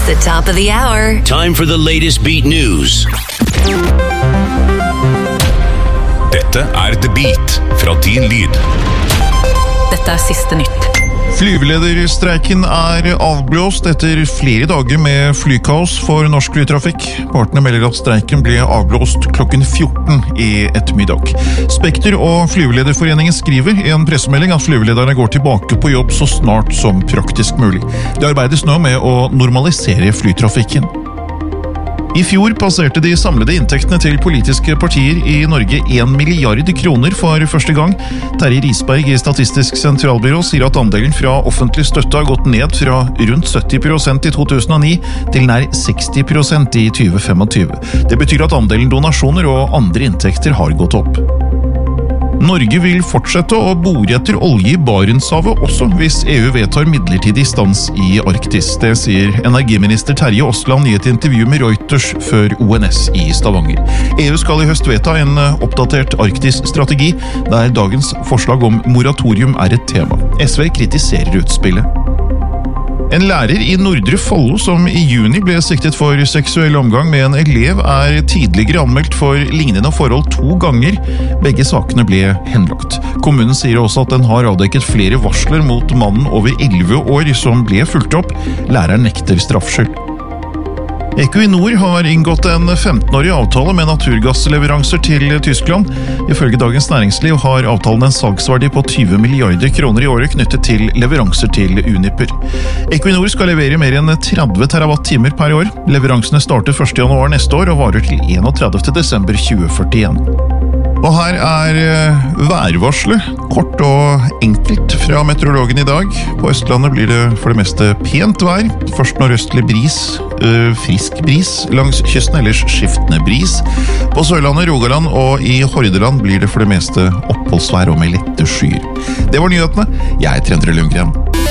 It's the top of the hour. Time for the latest beat news. Dette The Beat fra Din Lyd. Dette siste nytt. Flyvelederstreiken avblåst etter flere dager med flykaos for norsk flytrafikk. Partene melder at streiken ble avblåst klokken 14 i ettermiddag. Spekter og Flyvelederforeningen skriver i en pressemelding at flyvelederne går tilbake på jobb så snart som praktisk mulig. Det arbeides nå med å normalisere flytrafikken. I fjor passerte de samlede inntektene til politiske partier i Norge 1 milliard kroner for første gang. Terje Risberg i Statistisk sentralbyrå sier at andelen fra offentlig støtte har gått ned fra rundt 70% i 2009 til nær 60% i 2025. Det betyr at andelen donasjoner og andre inntekter har gått opp. Norge vil fortsette å bore etter olje i Barentshavet også hvis EU vedtar midlertidig stans i Arktis. Det sier energiminister Terje Aasland i et intervju med Reuters før ONS i Stavanger. EU skal i høst vedta en oppdatert Arktis-strategi, der dagens forslag om moratorium er et tema. SV kritiserer utspillet. En lærer i Nordre Follo som i juni ble siktet for seksuell omgang med en elev tidligere anmeldt for lignende forhold 2 ganger. Begge sakene ble henlagt. Kommunen sier også at den har avdekket flere varsler mot mannen over 11 år som ble fulgt opp. Læreren nekter straffskyld. Equinor har inngått en 15-årig avtale med naturgassleveranser til Tyskland. Ifølge Dagens Næringsliv har avtalen en salgsverdi på 20 milliarder kroner i året knyttet til leveranser til Uniper. Equinor skal levere mer enn 30 terawatt-timer per år. Leveransene starter 1. januar neste år og varer til 31. desember 2041. Og her værvarselet, kort og enkelt fra meteorologen i dag. På Østlandet blir det for det meste pent vær. Først nordøstlig bris, frisk bris. Langs kysten ellers skiftende bris. På Sørlandet, Rogaland og i Hordaland blir det for det meste oppholdsvær og med lette skyer. Det var nyhetene. Jeg heter Endre Lundgren.